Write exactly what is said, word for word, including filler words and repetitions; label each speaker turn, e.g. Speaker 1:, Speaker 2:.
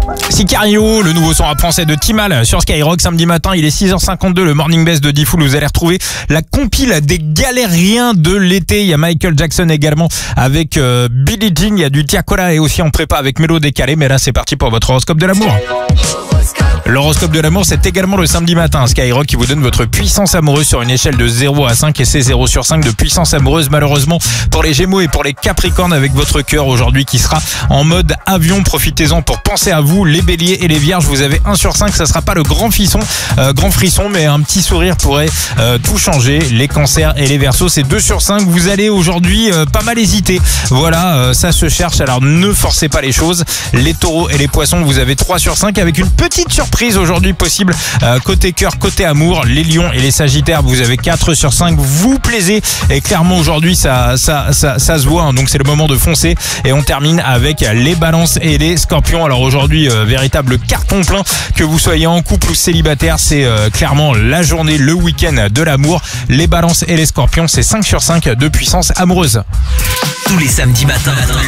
Speaker 1: Sicario, le nouveau son rap français de Timal sur Skyrock. Samedi matin, il est six heures cinquante-deux, le Morning Best de Diffoul. Vous allez retrouver la compile des galériens de l'été. Il y a Michael Jackson également avec euh, Billie Jean. Il y a du Tiakola et aussi en prépa avec Mélo Décalé. Mais là, c'est parti pour votre horoscope de l'amour. L'horoscope de l'amour, c'est également le samedi matin. Skyrock qui vous donne votre puissance amoureuse sur une échelle de zéro à cinq, et c'est zéro sur cinq de puissance amoureuse malheureusement pour les Gémeaux et pour les Capricornes, avec votre cœur aujourd'hui qui sera en mode avion. Profitez-en pour penser à vous. Les Béliers et les Vierges, vous avez un sur cinq. Ça sera pas le grand frisson, euh, grand frisson, mais un petit sourire pourrait euh, tout changer. Les Cancers et les Verseaux, c'est deux sur cinq. Vous allez aujourd'hui euh, pas mal hésiter. Voilà, euh, ça se cherche. Alors ne forcez pas les choses. Les Taureaux et les Poissons, vous avez trois sur cinq avec une petite surprise aujourd'hui possible euh, côté cœur, côté amour. Les Lions et les Sagittaires, vous avez quatre sur cinq. Vous plaisez et clairement aujourd'hui ça, ça, ça, ça se voit, hein, donc c'est le moment de foncer. Et on termine avec les Balances et les Scorpions. Alors aujourd'hui, euh, véritable carton plein, que vous soyez en couple ou célibataire, c'est euh, clairement la journée, le week-end de l'amour. Les Balances et les Scorpions, c'est cinq sur cinq de puissance amoureuse.
Speaker 2: Tous les samedis matins,